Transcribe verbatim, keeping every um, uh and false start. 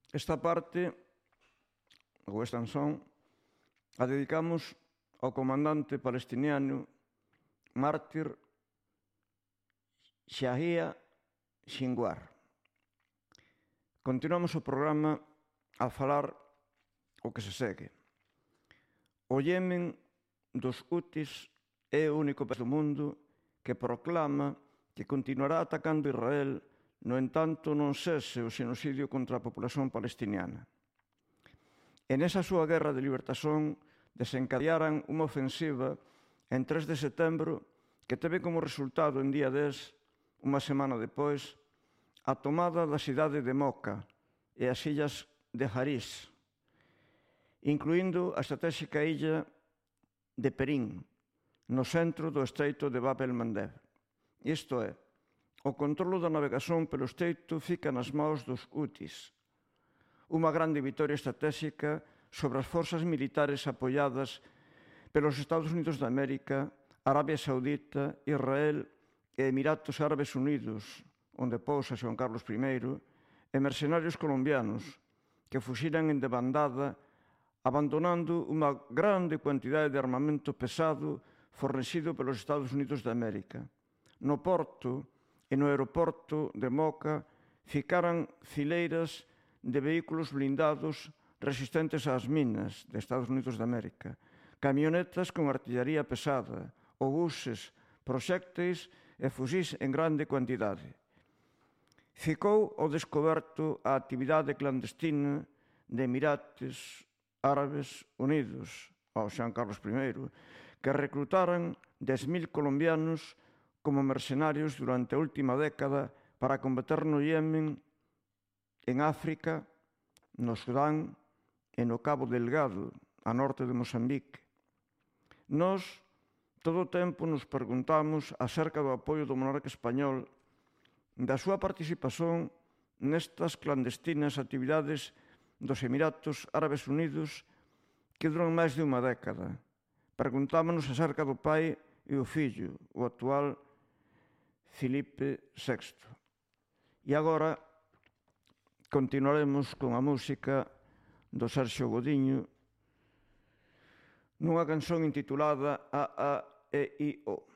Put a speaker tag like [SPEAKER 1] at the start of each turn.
[SPEAKER 1] Esta parte, ou esta canción, a dedicamos ao comandante palestiniano mártir Yahya Sinwar. Continuamos o programa a falar o que se segue. O Yemen dos Hutis é o único país do mundo que proclama que continuará atacando Israel, no entanto non cese o xenocidio contra a populación palestiniana. En esa súa guerra de libertación desencadearan unha ofensiva en tres de setembro que teve como resultado en día dez, unha semana depois, a tomada da cidade de Moca e as illas de Harís, incluindo a estratégica illa de Perín, no centro do estreito de Bab el-Mandeb. Isto é, o controlo da navegación pelo estreito fica nas mãos dos Hutis, unha grande vitoria estratégica sobre as forzas militares apoiadas pelos Estados Unidos de América, Arabia Saudita, Israel e Emiratos Árabes Unidos, onde pousa Xoán Carlos primeiro, e mercenarios colombianos que fuxiran en debandada, abandonando unha grande cuantidade de armamento pesado fornecido pelos Estados Unidos de América. No porto e no aeroporto de Moca ficaran fileiras de vehículos blindados resistentes ás minas de Estados Unidos de América, camionetas con artillería pesada, obuses, proxectos e fusís en grande cuantidade. Ficou ao descoberto a actividade clandestina de Emiratos Árabes Unidos, ao Xoán Carlos primeiro, que reclutaran dez mil colombianos como mercenarios durante a última década para combater no Yemen, en África, no Sudán e no Cabo Delgado, a norte de Mozambique. Nós, todo o tempo, nos perguntamos acerca do apoio do monarca español, da súa participación nestas clandestinas actividades dos Emiratos Árabes Unidos que duran máis de unha década. Preguntámonos acerca do pai e o fillo, o actual Filipe sexto. E agora continuaremos con a música do Sergio Godiño nunha canción intitulada A A E I O.